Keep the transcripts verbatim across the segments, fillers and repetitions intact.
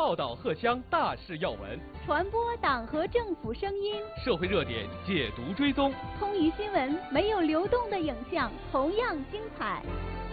报道荷枪大事要闻， 传播党和政府声音， 社会热点解读追踪。 通舆新闻没有流动的影像，同样精彩。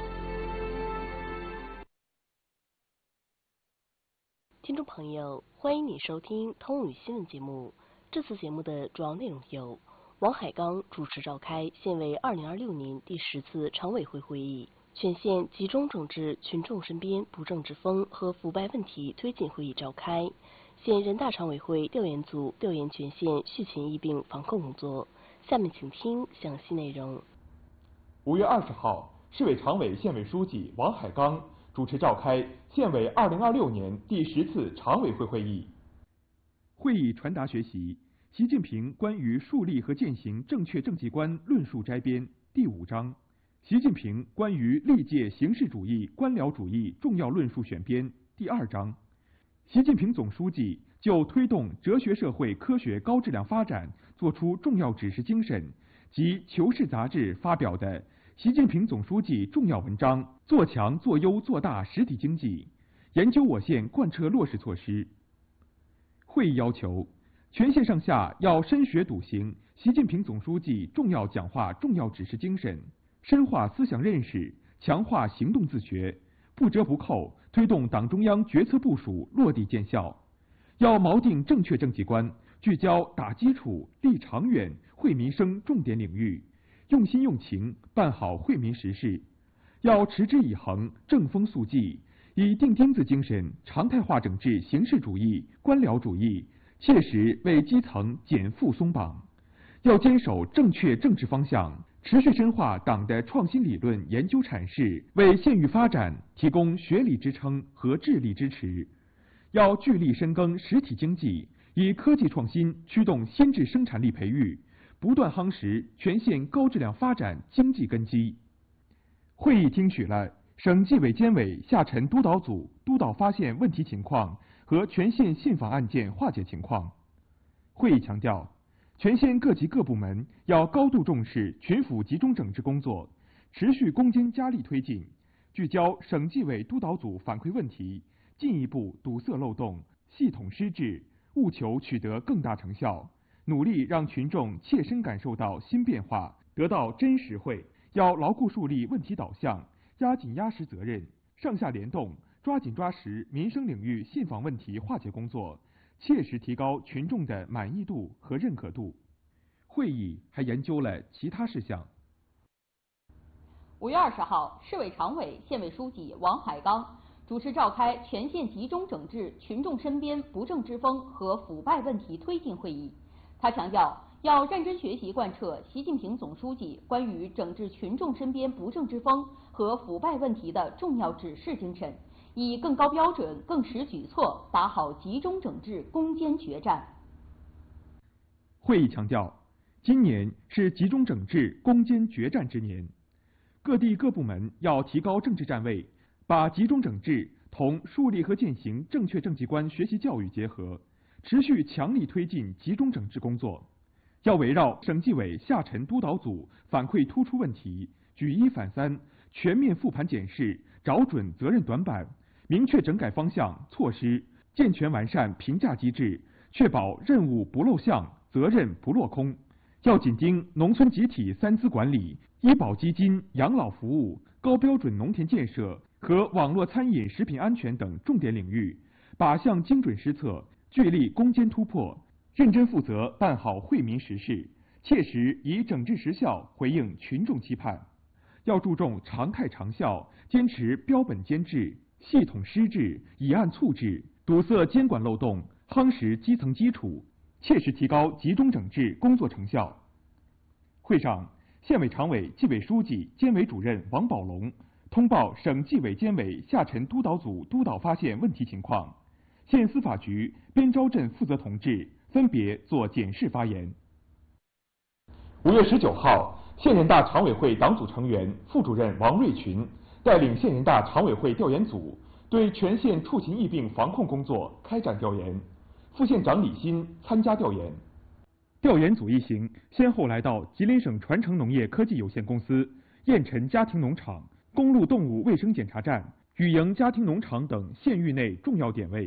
听众朋友，欢迎你收听通舆新闻节目。这次节目的主要内容有：王海刚主持召开县委二零二六年第十次常委会会议，全县集中整治群众身边不正之风和腐败问题推进会议召开。县人大常委会调研组调研全县畜禽疫病防控工作。下面请听详细内容。 五月二十号，市委常委、县委书记王海刚主持召开县委二零二六年第十次常委会会议。 会议传达学习习近平关于树立和践行正确政绩观论述摘编第五章，习近平关于历届形式主义官僚主义重要论述选编第二章，习近平总书记就推动哲学社会科学高质量发展作出重要指示精神及《求是》杂志发表的习近平总书记重要文章《做强做优做大实体经济》，研究我县贯彻落实措施。会议要求，全县上下要深学笃行习近平总书记重要讲话重要指示精神，深化思想认识，强化行动自觉，不折不扣推动党中央决策部署落地见效。要锚定正确政绩观，聚焦打基础、立长远、惠民生重点领域，用心用情办好惠民实事。要持之以恒，正风肃纪，以钉钉子精神常态化整治形式主义、官僚主义，切实为基层减负松绑。要坚守正确政治方向，持续深化党的创新理论研究阐释，为县域发展提供学理支撑和智力支持。要聚力深耕实体经济，以科技创新驱动新质生产力培育，不断夯实全县高质量发展经济根基。会议听取了省纪委监委下沉督导组督导发现问题情况和全县信访案件化解情况。会议强调，全县各级各部门要高度重视群府集中整治工作，持续攻坚加力推进，聚焦省纪委督导组反馈问题，进一步堵塞漏洞，系统施治，务求取得更大成效，努力让群众切身感受到新变化，得到真实惠。要牢固树立问题导向，压紧压实责任，上下联动，抓紧抓实民生领域信访问题化解工作，切实提高群众的满意度和认可度。会议还研究了其他事项。 五月二十号，市委常委、县委书记王海刚主持召开全县集中整治群众身边不正之风和腐败问题推进会议。他强调，要认真学习贯彻习近平总书记关于整治群众身边不正之风和腐败问题的重要指示精神，以更高标准、更实举措打好集中整治攻坚决战。 会议强调，今年是集中整治攻坚决战之年，各地各部门要提高政治站位，把集中整治同树立和践行正确政绩观学习教育结合，持续强力推进集中整治工作。要围绕省纪委下沉督导组反馈突出问题，举一反三，全面复盘检视，找准责任短板，明确整改方向措施，健全完善评价机制，确保任务不漏项，责任不落空。要紧盯农村集体三资管理、医保基金、养老服务、高标准农田建设和网络餐饮食品安全等重点领域，靶向精准施策，聚力攻坚突破，认真负责办好惠民实事，切实以整治实效回应群众期盼。要注重常态长效，坚持标本兼治、系统施治、以案促治，堵塞监管漏洞，夯实基层基础，切实提高集中整治工作成效。会上，县委常委、纪委书记、监委主任王宝龙通报省纪委监委下沉督导组督导发现问题情况，县司法局边招镇负责同志分别作检视发言。 五月十九号，县人大常委会党组成员、副主任王瑞群带领县人大常委会调研组对全县畜禽疫病防控工作开展调研，副县长李新参加调研。 调研组一行先后来到吉林省传承农业科技有限公司、燕陈家庭农场、公路动物卫生检查站、禹营家庭农场等县域内重要点位，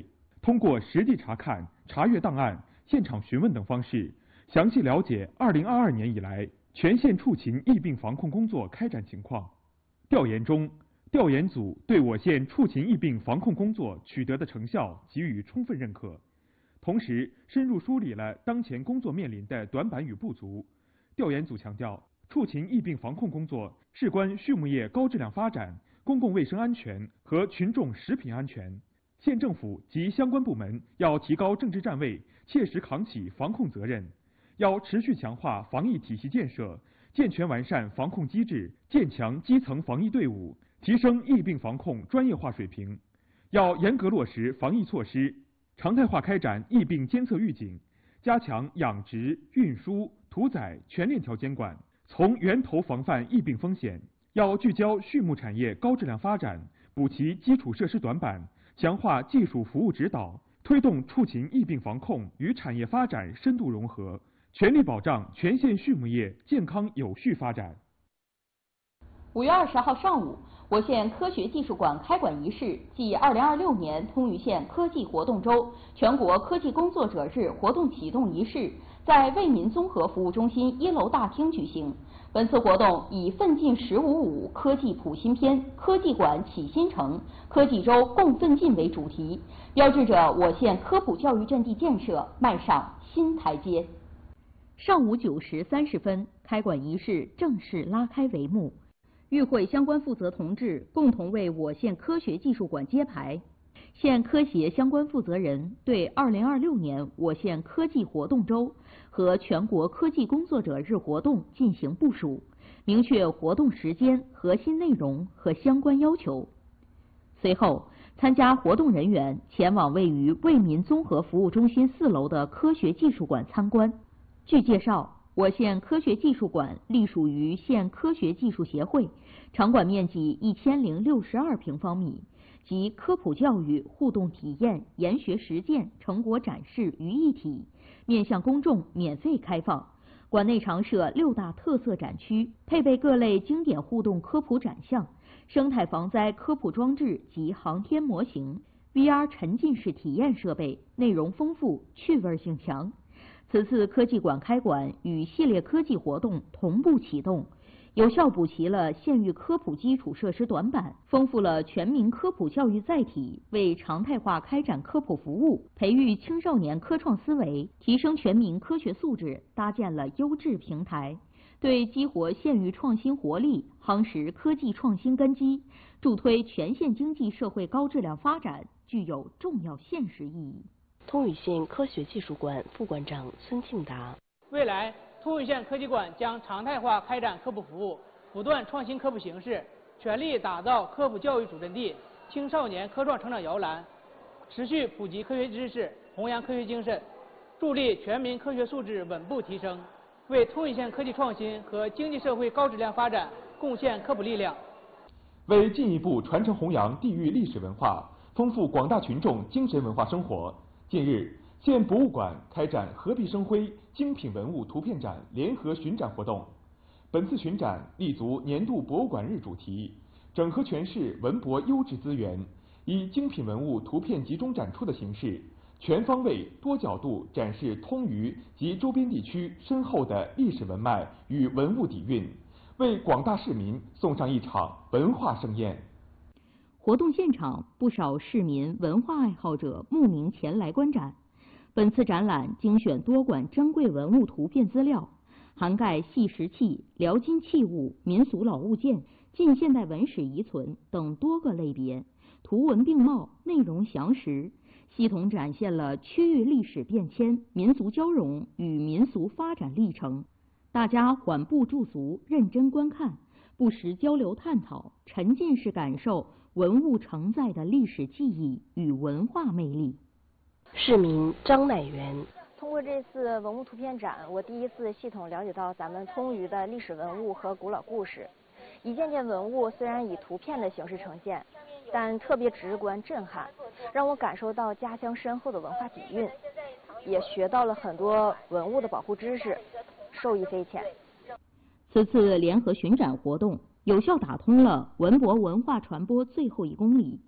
通过实地查看、查阅档案、现场询问等方式，详细了解二零二二年以来全县畜禽疫病防控工作开展情况。调研中，调研组对我县畜禽疫病防控工作取得的成效给予充分认可，同时深入梳理了当前工作面临的短板与不足。调研组强调，畜禽疫病防控工作事关畜牧业高质量发展、公共卫生安全和群众食品安全，县政府及相关部门要提高政治站位，切实扛起防控责任，要持续强化防疫体系建设，健全完善防控机制，建强基层防疫队伍，提升疫病防控专业化水平。要严格落实防疫措施，常态化开展疫病监测预警，加强养殖、运输、屠宰全链条监管，从源头防范疫病风险。要聚焦畜牧产业高质量发展，补齐基础设施短板，强化技术服务指导，推动畜禽疫病防控与产业发展深度融合，全力保障全县畜牧业健康有序发展。 五月二十号上午，我县科学技术馆开馆仪式暨二零二六年通榆县科技活动周全国科技工作者日活动启动仪式在为民综合服务中心一楼大厅举行。本次活动以“奋进十五五”科技谱新篇、科技馆启新城、科技周共奋进为主题，标志着我县科普教育阵地建设迈上新台阶。 上午九时三十分，开馆仪式正式拉开帷幕。与会相关负责同志共同为我县科学技术馆揭牌。县科协相关负责人对二零二六年我县科技活动周和全国科技工作者日活动进行部署，明确活动时间、核心内容和相关要求。随后，参加活动人员前往位于为民综合服务中心四楼的科学技术馆参观。据介绍，我县科学技术馆隶属于县科学技术协会，场馆面积一千零六十二平方米，集科普教育、互动体验、研学实践、成果展示于一体，面向公众免费开放。馆内常设六大特色展区，配备各类经典互动科普展项、生态防灾科普装置及航天模型、V R 沉浸式体验设备，内容丰富，趣味性强。此次科技馆开馆与系列科技活动同步启动，有效补齐了县域科普基础设施短板，丰富了全民科普教育载体，为常态化开展科普服务、培育青少年科创思维、提升全民科学素质搭建了优质平台，对激活县域创新活力、夯实科技创新根基、助推全县经济社会高质量发展具有重要现实意义。 通榆县科学技术馆副馆长孙庆达： 未来，通榆县科技馆将常态化开展科普服务，不断创新科普形式，全力打造科普教育主阵地、青少年科创成长摇篮，持续普及科学知识，弘扬科学精神，助力全民科学素质稳步提升，为通榆县科技创新和经济社会高质量发展贡献科普力量。 为进一步传承弘扬地域历史文化，丰富广大群众精神文化生活，近日，县博物馆开展“合璧生辉”精品文物图片展联合巡展活动。本次巡展立足年度博物馆日主题，整合全市文博优质资源，以精品文物图片集中展出的形式，全方位、多角度展示通榆及周边地区深厚的历史文脉与文物底蕴，为广大市民送上一场文化盛宴。 活动现场，不少市民文化爱好者慕名前来观展。本次展览精选多馆珍贵文物图片资料，涵盖细石器、辽金器物、民俗老物件、近现代文史遗存等多个类别，图文并茂，内容详实，系统展现了区域历史变迁、民族交融与民俗发展历程。大家缓步驻足，认真观看，不时交流探讨，沉浸式感受文物承载的历史记忆与文化魅力。 市民张乃元： 通过这次文物图片展，我第一次系统了解到咱们通榆的历史文物和古老故事。一件件文物虽然以图片的形式呈现，但特别直观震撼，让我感受到家乡深厚的文化底蕴，也学到了很多文物的保护知识，受益匪浅。 此次联合巡展活动有效打通了文博文化传播最后一公里，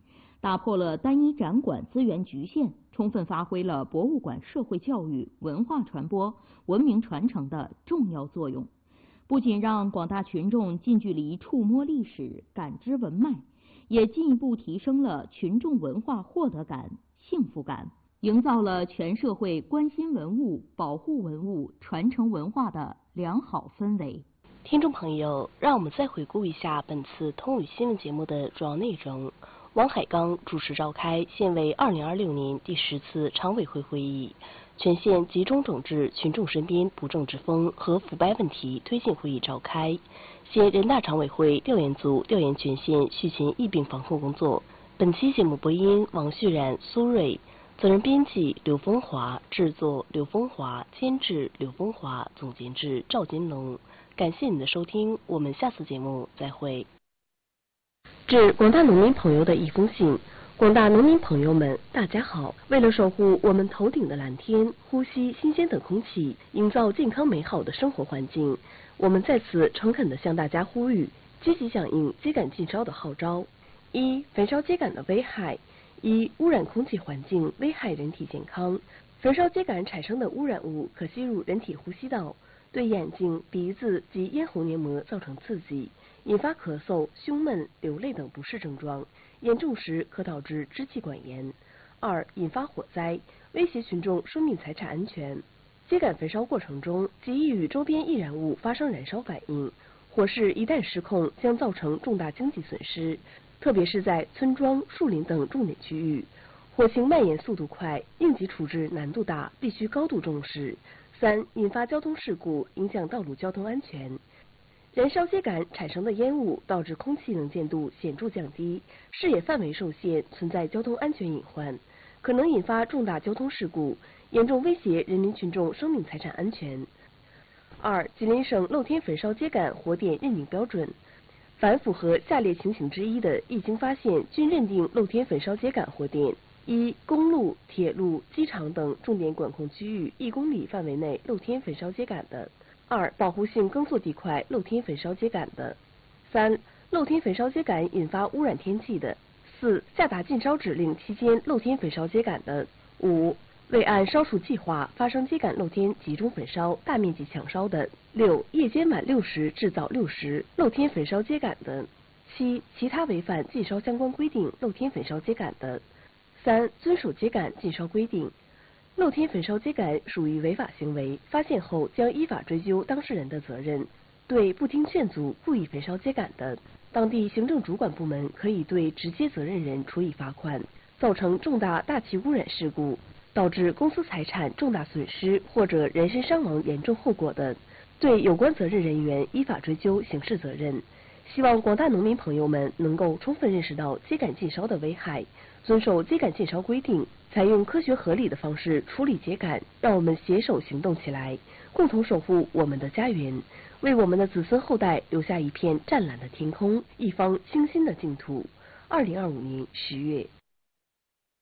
打破了单一展馆资源局限，充分发挥了博物馆社会教育、文化传播、文明传承的重要作用。不仅让广大群众近距离触摸历史、感知文脉，也进一步提升了群众文化获得感、幸福感，营造了全社会关心文物、保护文物、传承文化的良好氛围。 听众朋友，让我们再回顾一下本次通语新闻节目的主要内容。王海刚主持召开县委二零二六年第十次常委会会议，全县集中整治群众身边不正之风和腐败问题推进会议召开。县人大常委会调研组调研全县畜禽疫病防控工作。本期节目播音王旭然、苏瑞，责任编辑刘风华，制作刘风华，监制刘风华，总监制赵金龙。感谢您的收听，我们下次节目再会。致广大农民朋友的一封信。广大农民朋友们，大家好！为了守护我们头顶的蓝天，呼吸新鲜的空气，营造健康美好的生活环境，我们在此诚恳地向大家呼吁，积极响应秸秆禁烧的号召。一、焚烧秸秆的危害：一、污染空气环境，危害人体健康。焚烧秸秆产生的污染物可吸入人体呼吸道，对眼睛、鼻子及咽喉黏膜造成刺激，引发咳嗽、胸闷、流泪等不适症状，严重时可导致支气管炎。二、引发火灾，威胁群众生命财产安全。秸秆焚烧过程中极易与周边易燃物发生燃烧反应，火势一旦失控，将造成重大经济损失，特别是在村庄、树林等重点区域，火情蔓延速度快，应急处置难度大，必须高度重视。三、引发交通事故，影响道路交通安全。燃烧秸秆产生的烟雾导致空气能见度显著降低，视野范围受限，存在交通安全隐患，可能引发重大交通事故，严重威胁人民群众生命财产安全。二、吉林省露天焚烧秸秆火点认定标准，凡符合下列情形之一的，一经发现均认定露天焚烧秸秆火点：一、公路、铁路、机场等重点管控区域一公里范围内露天焚烧秸秆的；二、保护性耕作地块露天焚烧秸秆的；三、露天焚烧秸秆引发污染天气的；四、下达禁烧指令期间露天焚烧秸秆的；五、未按烧除计划发生秸秆露天集中焚烧、大面积抢烧的；六、夜间晚六时至早六时露天焚烧秸秆的；七、其他违反禁烧相关规定露天焚烧秸秆的。三、遵守秸秆禁烧规定，露天焚烧秸秆属于违法行为，发现后将依法追究当事人的责任。对不听劝阻、故意焚烧秸秆的，当地行政主管部门可以对直接责任人处以罚款。造成重大大气污染事故，导致公司财产重大损失或者人身伤亡严重后果的，对有关责任人员依法追究刑事责任。希望广大农民朋友们能够充分认识到秸秆禁烧的危害，遵守秸秆禁烧规定，采用科学合理的方式处理秸秆。让我们携手行动起来，共同守护我们的家园，为我们的子孙后代留下一片湛蓝的天空，一方清新的净土。二零二五年十月。